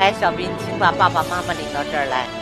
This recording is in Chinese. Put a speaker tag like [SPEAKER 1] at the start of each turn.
[SPEAKER 1] 小斌，请把爸爸妈妈领到这儿来。